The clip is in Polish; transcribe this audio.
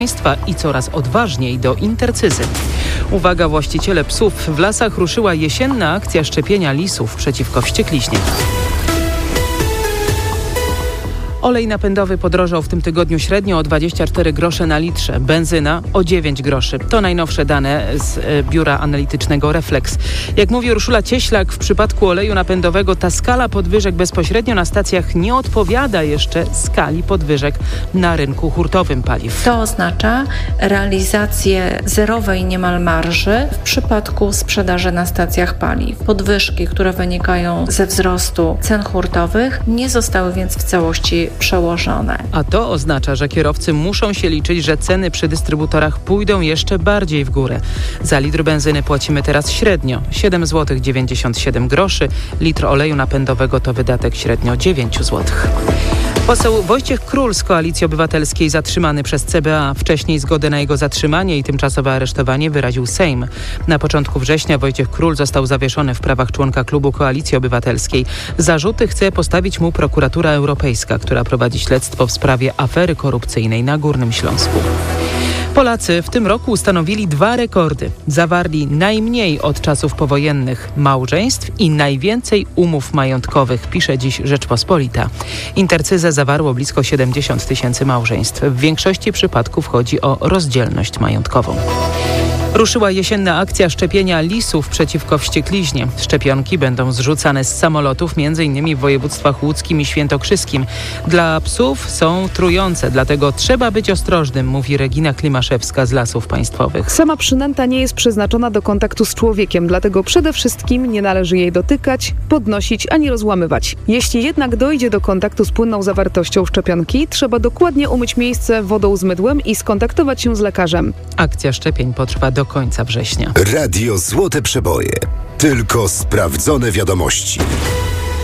i coraz odważniej do intercyzy. Uwaga, właściciele psów, w lasach ruszyła jesienna akcja szczepienia lisów przeciwko wściekliźnie. Olej napędowy podrożał w tym tygodniu średnio o 24 grosze na litrze, benzyna o 9 groszy. To najnowsze dane z biura analitycznego Reflex. Jak mówi Urszula Cieślak, w przypadku oleju napędowego ta skala podwyżek bezpośrednio na stacjach nie odpowiada jeszcze skali podwyżek na rynku hurtowym paliw. To oznacza realizację zerowej niemal marży w przypadku sprzedaży na stacjach paliw. Podwyżki, które wynikają ze wzrostu cen hurtowych, nie zostały więc w całości przełożone. A to oznacza, że kierowcy muszą się liczyć, że ceny przy dystrybutorach pójdą jeszcze bardziej w górę. Za litr benzyny płacimy teraz średnio 7,97 zł. Litr oleju napędowego to wydatek średnio 9 zł. Poseł Wojciech Król z Koalicji Obywatelskiej zatrzymany przez CBA. Wcześniej zgodę na jego zatrzymanie i tymczasowe aresztowanie wyraził Sejm. Na początku września Wojciech Król został zawieszony w prawach członka klubu Koalicji Obywatelskiej. Zarzuty chce postawić mu prokuratura europejska, która prowadzi śledztwo w sprawie afery korupcyjnej na Górnym Śląsku. Polacy w tym roku ustanowili 2 rekordy. Zawarli najmniej od czasów powojennych małżeństw i najwięcej umów majątkowych, pisze dziś Rzeczpospolita. Intercyzę zawarło blisko 70 000 małżeństw. W większości przypadków chodzi o rozdzielność majątkową. Ruszyła jesienna akcja szczepienia lisów przeciwko wściekliźnie. Szczepionki będą zrzucane z samolotów m.in. w województwach łódzkim i świętokrzyskim. Dla psów są trujące, dlatego trzeba być ostrożnym, mówi Regina Klimaszewska z Lasów Państwowych. Sama przynęta nie jest przeznaczona do kontaktu z człowiekiem, dlatego przede wszystkim nie należy jej dotykać, podnosić ani rozłamywać. Jeśli jednak dojdzie do kontaktu z płynną zawartością szczepionki, trzeba dokładnie umyć miejsce wodą z mydłem i skontaktować się z lekarzem. Akcja szczepień potrwa do końca września. Radio Złote Przeboje. Tylko sprawdzone wiadomości.